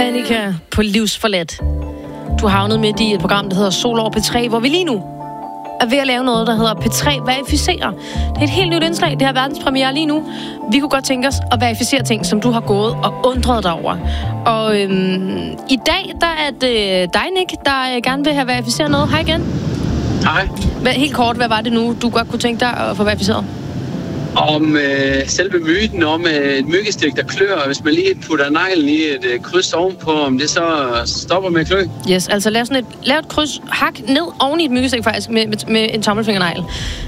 Annika på Livsforladt. Du har havnet midt i et program, der hedder Sol over P3, hvor vi lige nu er ved at lave noget, der hedder P3 Verificerer. Det er et helt nyt indslag. Det har verdenspremiere lige nu. Vi kunne godt tænke os at verificere ting, som du har gået og undret dig over. Og i dag, der er det dig, Nick, der gerne vil have verificeret noget. Hej igen. Hej. Helt kort, hvad var det nu, du godt kunne tænke dig at få verificeret? Om selve myten om et myggestik, der klør, hvis man lige putter neglen i et kryds ovenpå, om det så stopper med at klø. Yes, altså lav et kryds, hak ned oven i et myggestik faktisk, med en tommelfingernegl.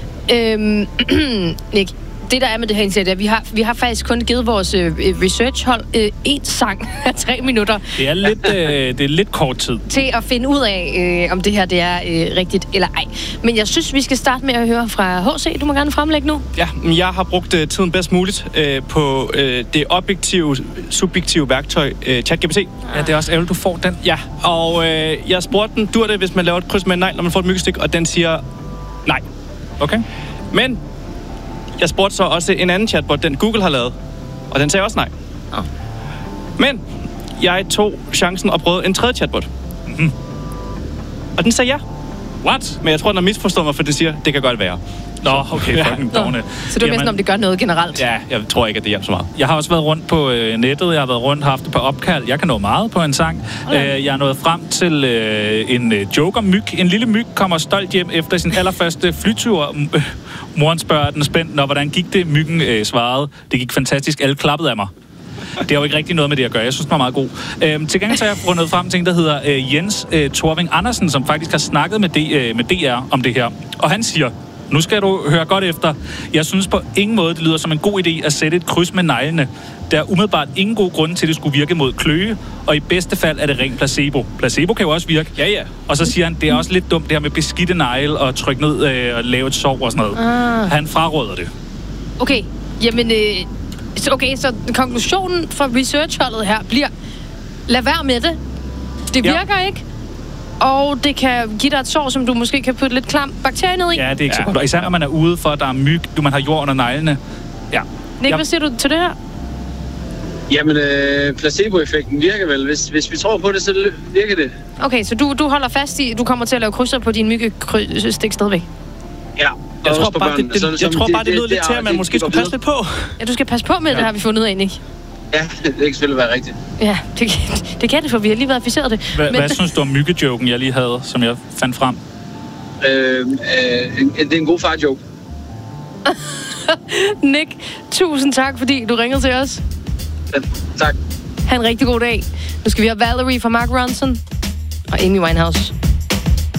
Nick, det der er med det her indsæt, at vi har faktisk kun givet vores researchhold en sang af 3 minutter. Det er lidt kort tid. Til at finde ud af, om det her det er rigtigt eller ej. Men jeg synes, vi skal starte med at høre fra H.C. Du må gerne fremlægge nu. Ja, jeg har brugt tiden bedst muligt på det objektive, subjektive værktøj, ChatGPT. Ja, det er også ærgerligt, du får den. Ja, og jeg spurgte den, dur det, hvis man laver et kryds med en negl, når man får et myggestik, og den siger nej. Okay. Men jeg spurgte så også en anden chatbot, den Google har lavet, og den sagde også nej. Oh. Men jeg tog chancen og prøvede en tredje chatbot. Mm-hmm. Og den sagde ja. What? Men jeg tror, den har misforstået mig, for det siger, det kan godt være. Nå, okay, fucking dogne. Så du er næsten, om det gør noget generelt? Ja, jeg tror ikke, at det hjælper så meget. Jeg har også været rundt på nettet, jeg har været rundt, haft det på opkald. Jeg kan nå meget på en sang. Okay. Jeg er nået frem til en joker-myg. En lille myg kommer stolt hjem efter sin allerførste flytur. Moren spørger den spændt, hvordan gik det? Myggen svarede, det gik fantastisk, alle klappede af mig. Det er jo ikke rigtig noget med det at gøre. Jeg synes, den var meget god. Til gengæld så har jeg fundet frem til en, der hedder Jens Thorving Andersen, som faktisk har snakket med DR om det her. Og han siger, nu skal du høre godt efter. Jeg synes på ingen måde, det lyder som en god idé at sætte et kryds med neglene. Der er umiddelbart ingen god grund til, at det skulle virke mod kløe, og i bedste fald er det ren placebo. Placebo kan jo også virke. Ja. Og så siger han, det er også lidt dumt det her med beskidte negle og trykke ned og lave et sov og sådan noget. Han fraråder det. Okay, jamen... så konklusionen fra researchholdet her bliver, lad være med det. Det virker ikke. Og det kan give dig et sår, som du måske kan putte lidt klam bakterier ned i. Ja, det er ikke så godt. Og især når man er ude for, at der er myg, man har jord under neglene. Ja. Nick, hvad siger du til det her? Jamen, placeboeffekten virker vel. Hvis vi tror på det, så virker det. Okay, så du holder fast i, du kommer til at lave krydser på din myggekrydstik stadigvæk? Ja. Jeg tror bare, det lyder lidt til, at man måske skulle passe lidt på. Ja, du skal passe på med det, har vi fundet ud af, Nick. Ja, det kan selvfølgelig være rigtigt. Ja, det kan det, for vi har lige verificeret det. Hvad synes du om myggejoken, jeg lige havde, som jeg fandt frem? Det er en god far-joke. Nick, tusind tak, fordi du ringede til os. Ja, tak. Ha' en rigtig god dag. Nu skal vi have Valerie fra Mark Ronson og Amy Winehouse.